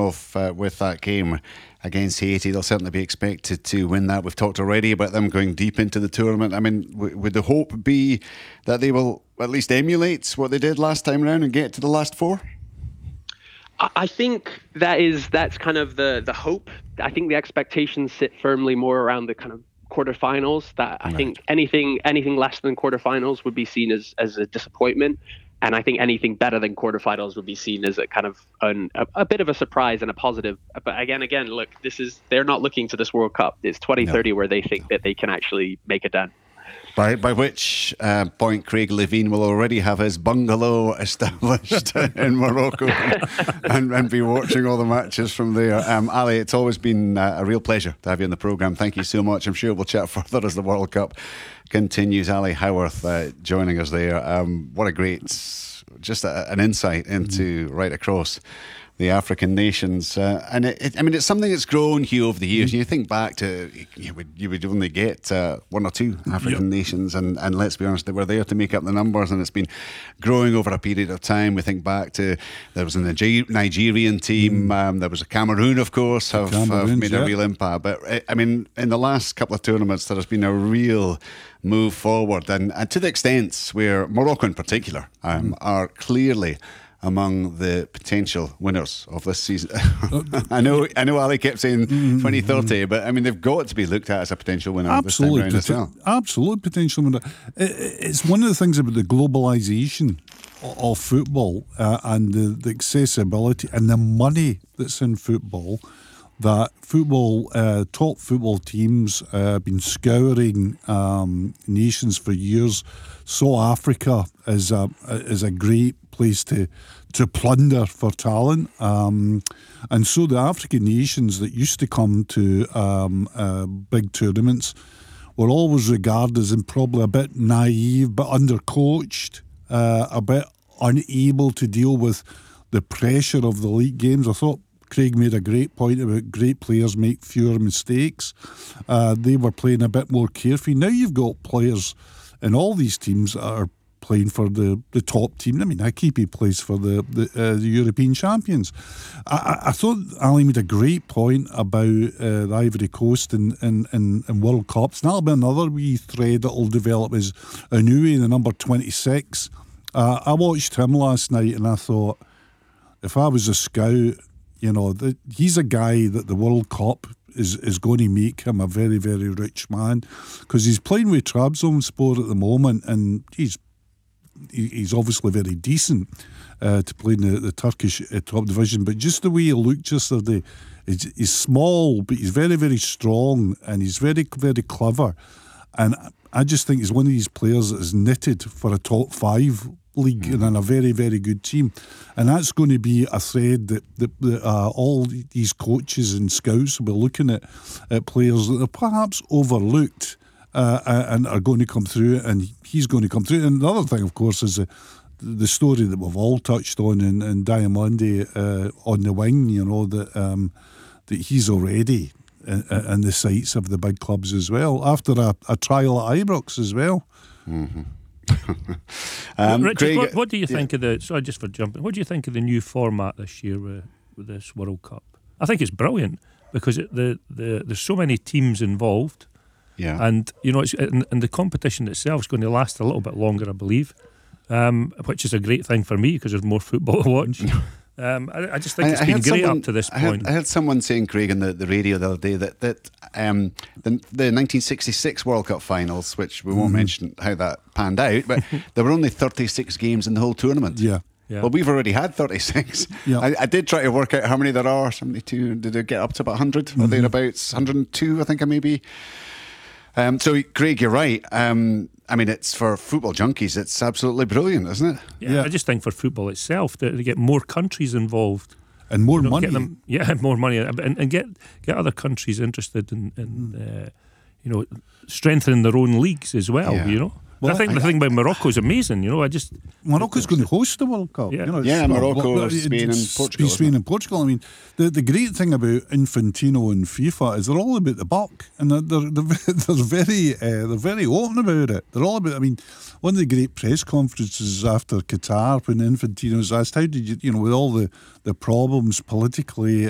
off with that game against Haiti. They'll certainly be expected to win that. We've talked already about them going deep into the tournament. I mean, would the hope be that they will at least emulate what they did last time around and get to the last four? I think that's kind of the hope. I think the expectations sit firmly more around the kind of quarterfinals. That I think anything less than quarterfinals would be seen as a disappointment, and I think anything better than quarterfinals would be seen as a kind of a bit of a surprise and a positive. But again, look, they're not looking to this World Cup. It's 2030 where they think that they can actually make a dent. By which point Craig Levein will already have his bungalow established in Morocco and be watching all the matches from there. Ali, it's always been a real pleasure to have you on the programme. Thank you so much. I'm sure we'll chat further as the World Cup continues. Ali Howarth joining us there. What a great, just an insight into right across the African nations, and it's something that's grown, Hugh, over the years. You think back to you would only get one or two African nations, and let's be honest, they were there to make up the numbers, and it's been growing over a period of time. We think back to there was a Nigerian team, there was a Cameroon, of course, have made a real impact. But I mean, in the last couple of tournaments, there has been a real move forward, and to the extent where Morocco in particular are clearly among the potential winners of this season. I know Ali kept saying 2030, but I mean, they've got to be looked at as a potential winner this time around as well. Absolute potential winner. It's one of the things about the globalisation of football and the accessibility and the money that's in football, that top football teams have been scouring nations for years. So Africa is a great place to plunder for talent, and so the African nations that used to come to big tournaments were always regarded as probably a bit naive, but undercoached, a bit unable to deal with the pressure of the league games. I thought Craig made a great point about great players make fewer mistakes. They were playing a bit more carefree. Now you've got players in all these teams that are playing for the top team. I mean, Akipi plays for the European champions. I thought Ali made a great point about the Ivory Coast in World Cups. And that'll be another wee thread that'll develop is Inouye, the number 26. I watched him last night and I thought, if I was a scout, he's a guy that the World Cup is going to make him a very, very rich man, because he's playing with Trabzonspor at the moment, and he's obviously very decent to play in the Turkish top division. But just the way he looked yesterday, he's small, but he's very, very strong, and he's very, very clever. And I just think he's one of these players that is knitted for a top 5 league and in a very, very good team. And that's going to be a thread that all these coaches and scouts will be looking at players that are perhaps overlooked and are going to come through, and he's going to come through. And the other thing, of course, is the story that we've all touched on in Diamondi on the wing, that he's already in the sights of the big clubs as well, after a trial at Ibrox as well. Richard, Craig, what do you think of sorry, just for jumping, what do you think of the new format this year with this World Cup? I think it's brilliant, because there's so many teams involved. Yeah. And and the competition itself is going to last a little bit longer, I believe, which is a great thing for me, because there's more football to watch. I just think it's been great up to this point. I heard someone saying, Craig, on the radio the other day that the 1966 World Cup finals, which we won't mention how that panned out, but there were only 36 games in the whole tournament. Yeah. Well, we've already had 36. Yeah. I did try to work out how many there are. 72. Did it get up to about 100 or thereabouts? 102, I think I may be. So, Craig, you're right. I mean, it's for football junkies, it's absolutely brilliant, isn't it? Yeah. I just think for football itself, they get more countries involved. And more money. More money. And get other countries interested in strengthening their own leagues as well, Well, I think the thing about Morocco is amazing, Morocco's going to host the World Cup. Yeah, Morocco, Spain and Portugal. Spain and Portugal. I mean, the great thing about Infantino and FIFA is they're all about the buck, and they're very open about it. They're all about. I mean, one of the great press conferences after Qatar, when Infantino was asked, "How did you, with all the problems politically